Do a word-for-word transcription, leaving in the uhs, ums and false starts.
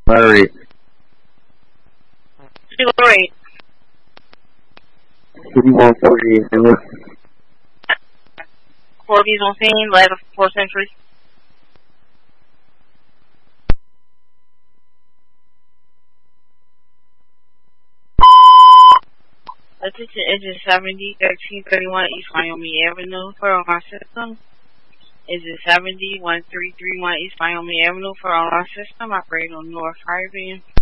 Larry. Great. thirty-one forty-eight. Corby's on scene, last of fourth century. Attention engine seventy, thirteen thirty-one East Wyoming Avenue for on our system. Engine seventy, one three three one East Wyoming Avenue for on our system. Operating on North Highway.